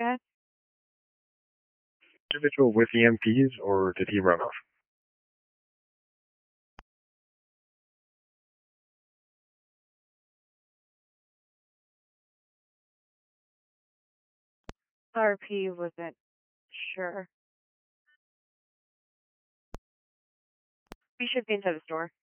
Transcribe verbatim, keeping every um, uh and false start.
at? Individual with E M Ps, or did he run off? R P wasn't sure. We should be into the store.